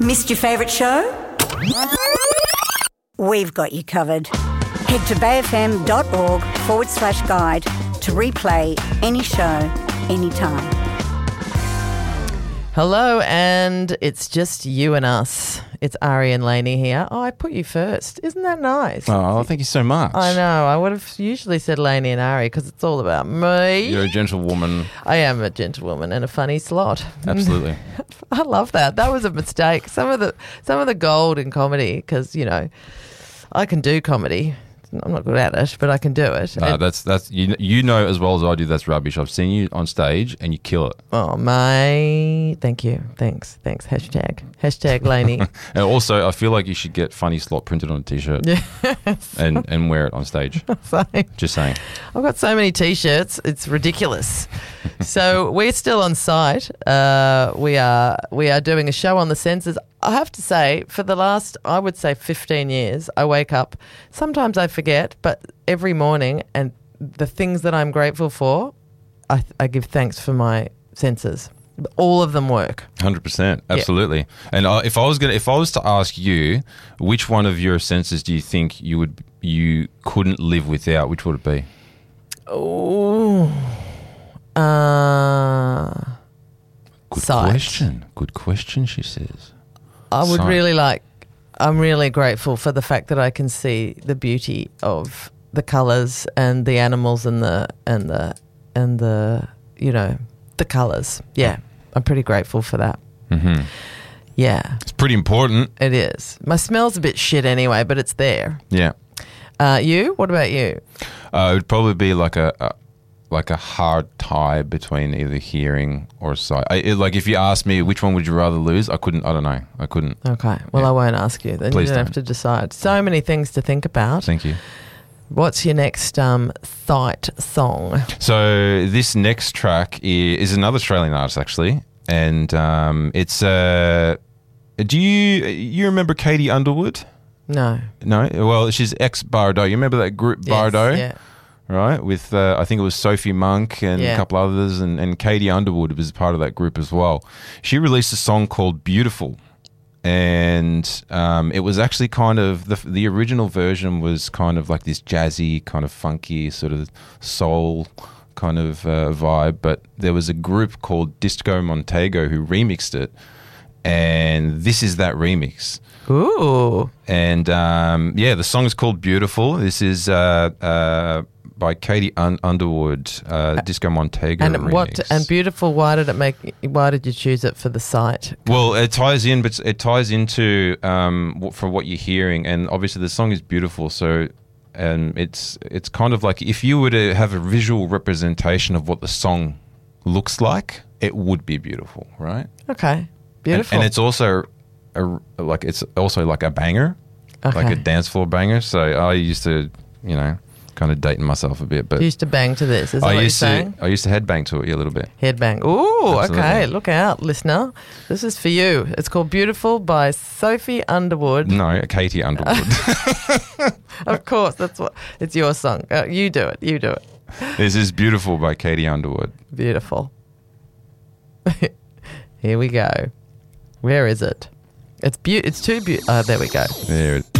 Missed your favourite show? We've got you covered. Head to bayfm.org/guide to replay any show, anytime. Hello, and it's just you and us. It's Ari and Lainey here. Oh, I put you first. Isn't that nice? Oh, thank you so much. I know. I would have usually said Lainey and Ari because it's all about me. You're a gentlewoman. I am a gentlewoman and a funny slot. Absolutely. I love that. That was a mistake. Some of the gold in comedy, because, you know, I can do comedy. I'm not good at it, but I can do it. That's you know as well as I do. That's rubbish. I've seen you on stage and you kill it. Oh, mate. Thank you. Thanks. Hashtag Lainey. And also, I feel like you should get Funny Slot printed on a t-shirt. Yes. and wear it on stage. Same. Just saying. I've got so many t-shirts. It's ridiculous. So we're still on site. We are doing a show on the senses. I have to say, for the last, I would say 15 years, I wake up. Sometimes I forget, but every morning, and the things that I'm grateful for, I give thanks for my senses. All of them work. 100%, absolutely. Yeah. And if I was to ask you, which one of your senses do you think you couldn't live without? Which would it be? Oh, Good question. She says. I would I'm really grateful for the fact that I can see the beauty of the colours and the animals and the you know, the colours. Yeah, I'm pretty grateful for that. Mm-hmm. Yeah. It's pretty important. It is. My smell's a bit shit anyway, but it's there. Yeah. You? What about you? It would probably be like a hard tie between either hearing or sight. If you asked me which one would you rather lose, I don't know. I couldn't. Okay. Well, yeah. I won't ask you. Then Please you don't have to decide. So many things to think about. Thank you. What's your next sight song? So this next track is another Australian artist, actually. And it's... do you remember Katie Underwood? No. No? Well, she's ex-Bardo. You remember that group, Bardo? Yes, yeah. Right, with I think it was Sophie Monk and a couple others, and Katie Underwood was part of that group as well. She released a song called Beautiful, and it was actually kind of, the original version was kind of like this jazzy, kind of funky, sort of soul kind of vibe, but there was a group called Disco Montego who remixed it, and this is that remix. Ooh. And the song is called Beautiful. This is by Katie Underwood, Disco Montego and remix. And Beautiful, why did you choose it for the site? Well, it ties into for what you're hearing, and obviously the song is beautiful, so it's kind of like if you were to have a visual representation of what the song looks like, it would be beautiful, right? Okay. Beautiful. And it's also like a banger, okay. Like a dance floor banger. So I used to, kind of dating myself a bit, but you used to bang to this. Is that what you're saying? I used to headbang to it a little bit. Headbang. Ooh, absolutely. Okay. Look out, listener. This is for you. It's called Beautiful by Sophie Underwood. No, Katie Underwood. Of course, it's your song. You do it. This is Beautiful by Katie Underwood. Beautiful. Here we go. Where is it? It's too beautiful. There we go. There it is.